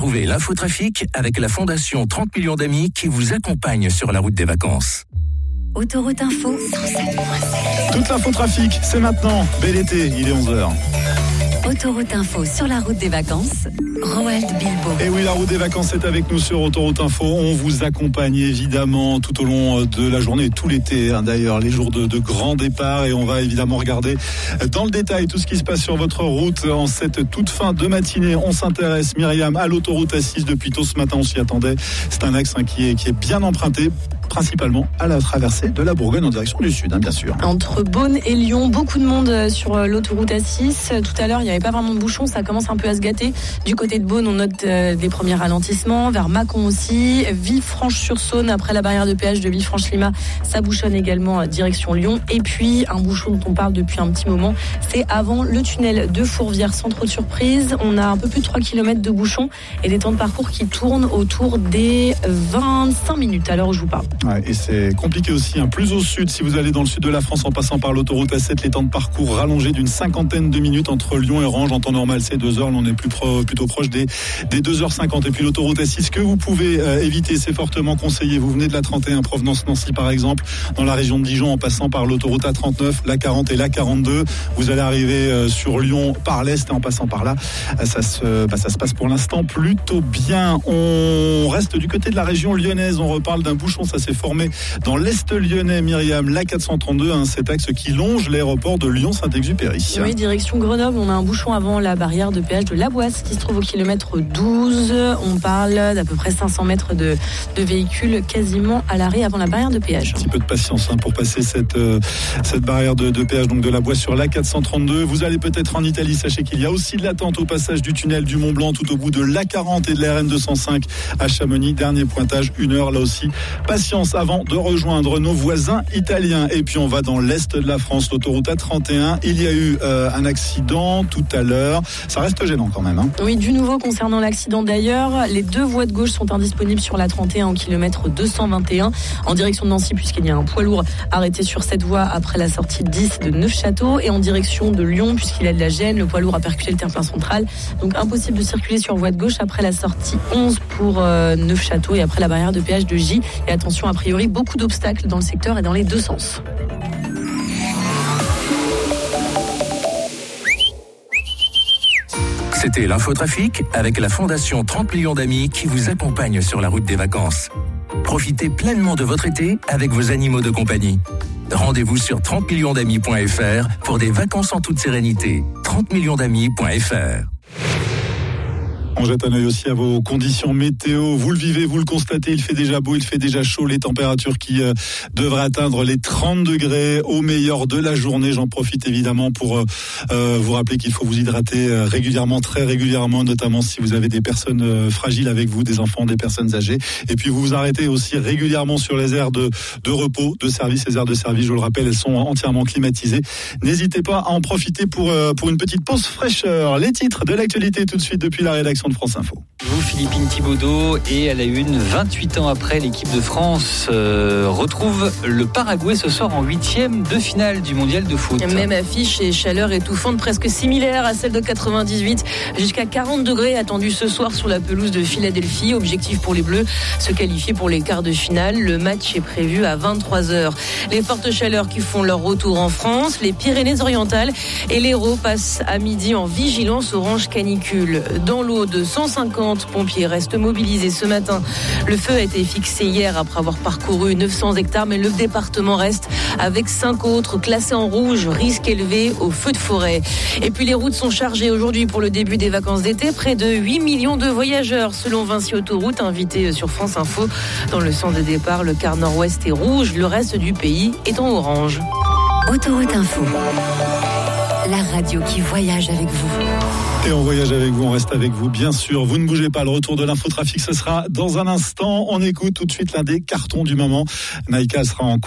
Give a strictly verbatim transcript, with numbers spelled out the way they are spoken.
Retrouvez l'infotrafic avec la Fondation trente millions d'amis qui vous accompagne sur la route des vacances. Autoroute Info cent sept point sept. Toute l'infotrafic, c'est maintenant. Bel été, il est onze heures. Autoroute Info sur la route des vacances, Roald Bilbo. Et oui, la route des vacances est avec nous sur Autoroute Info. On vous accompagne évidemment tout au long de la journée, tout l'été hein, d'ailleurs, les jours de, de grand départ. Et on va évidemment regarder dans le détail tout ce qui se passe sur votre route en cette toute fin de matinée. On s'intéresse, Myriam, à l'autoroute A six depuis tôt ce matin. On s'y attendait. C'est un axe hein, qui, est, qui est bien emprunté, principalement à la traversée de la Bourgogne en direction du sud, hein, bien sûr. Entre Beaune et Lyon, beaucoup de monde sur l'autoroute A six. Tout à l'heure, il n'y avait pas vraiment de bouchons, ça commence un peu à se gâter. Du côté de Beaune, on note euh, des premiers ralentissements, vers Mâcon aussi, Villefranche-sur-Saône, après la barrière de péage de Villefranche-Lima, ça bouchonne également euh, direction Lyon. Et puis, un bouchon dont on parle depuis un petit moment, c'est avant le tunnel de Fourvière, sans trop de surprise. On a un peu plus de trois kilomètres de bouchons et des temps de parcours qui tournent autour des vingt-cinq minutes à l'heure où je vous parle. Ouais, et c'est compliqué aussi, hein. Plus au sud, si vous allez dans le sud de la France en passant par l'autoroute A sept, les temps de parcours rallongés d'une cinquantaine de minutes entre Lyon et Orange. En temps normal, c'est deux heures. Là, on est plus pro, plutôt proche des, des deux heures cinquante. Et puis l'autoroute A six, que vous pouvez euh, éviter, c'est fortement conseillé. Vous venez de la trente et un, provenance Nancy par exemple, dans la région de Dijon, en passant par l'autoroute A trente-neuf, la quarante et la quarante-deux. Vous allez arriver euh, sur Lyon par l'est et en passant par là, ça se, bah, ça se passe pour l'instant plutôt bien. On reste du côté de la région lyonnaise. On reparle d'un bouchon, ça s'est formé dans l'est lyonnais, Myriam, la quatre cent trente-deux, hein, cet axe qui longe l'aéroport de Lyon-Saint-Exupéry. Oui, direction Grenoble, on a un bouchon avant la barrière de péage de La Boisse qui se trouve au kilomètre douze. On parle d'à peu près cinq cents mètres de, de véhicules quasiment à l'arrêt avant la barrière de péage. Un petit peu de patience hein, pour passer cette, euh, cette barrière de, de péage donc de La Boisse sur la quatre cent trente-deux. Vous allez peut-être en Italie, sachez qu'il y a aussi de l'attente au passage du tunnel du Mont Blanc tout au bout de l'A quarante et de la R N deux cent cinq à Chamonix. Dernier pointage, une heure là aussi. Patience avant de rejoindre nos voisins italiens. Et puis on va dans l'est de la France, l'autoroute A trente et un. Il y a eu euh, un accident tout à l'heure. Ça reste gênant quand même. Hein. Oui, du nouveau concernant l'accident d'ailleurs. Les deux voies de gauche sont indisponibles sur la trente et un au kilomètre deux cent vingt et un en direction de Nancy, puisqu'il y a un poids lourd arrêté sur cette voie après la sortie dix de Neufchâteau, et en direction de Lyon, puisqu'il a de la gêne. Le poids lourd a percuté le terre-plein central. Donc impossible de circuler sur voie de gauche après la sortie onze pour euh, Neufchâteau et après la barrière de péage de J. Et attention, a priori, beaucoup d'obstacles dans le secteur et dans les deux sens. C'était l'infotrafic avec la Fondation trente millions d'amis qui vous accompagne sur la route des vacances. Profitez pleinement de votre été avec vos animaux de compagnie. Rendez-vous sur trente millions d'amis point f r pour des vacances en toute sérénité. trente millions d'amis point f r. On jette un œil aussi à vos conditions météo. Vous le vivez, vous le constatez, il fait déjà beau, il fait déjà chaud. Les températures qui euh, devraient atteindre les trente degrés au meilleur de la journée. J'en profite évidemment pour euh, vous rappeler qu'il faut vous hydrater euh, régulièrement, très régulièrement, notamment si vous avez des personnes euh, fragiles avec vous, des enfants, des personnes âgées. Et puis vous vous arrêtez aussi régulièrement sur les aires de, de repos, de service. Les aires de service, je le rappelle, elles sont entièrement climatisées. N'hésitez pas à en profiter pour, euh, pour une petite pause fraîcheur. Les titres de l'actualité tout de suite depuis la rédaction de France Info. Vous, Philippine Thibaudot, et à la une, vingt-huit ans après, l'équipe de France euh, retrouve le Paraguay ce soir en huitième de finale du mondial de foot. Même affiche et chaleur étouffante presque similaire à celle de quatre-vingt-dix-huit. Jusqu'à quarante degrés attendus ce soir sur la pelouse de Philadelphie. Objectif pour les Bleus, se qualifier pour les quarts de finale. Le match est prévu à vingt-trois heures. Les fortes chaleurs qui font leur retour en France, les Pyrénées-Orientales et l'Hérault passent à midi en vigilance orange canicule. Dans l'eau, de cent cinquante pompiers restent mobilisés ce matin. Le feu a été fixé hier après avoir parcouru neuf cents hectares, mais le département reste avec cinq autres classés en rouge, risque élevé au feu de forêt. Et puis les routes sont chargées aujourd'hui pour le début des vacances d'été. Près de huit millions de voyageurs selon Vinci Autoroute, invité sur France Info. Dans le sens de départ, le quart nord-ouest est rouge, le reste du pays est en orange. Autoroute Info, la radio qui voyage avec vous. Et on voyage avec vous, on reste avec vous, bien sûr. Vous ne bougez pas, le retour de l'infotrafic, ce sera dans un instant. On écoute tout de suite l'un des cartons du moment. Naïka sera en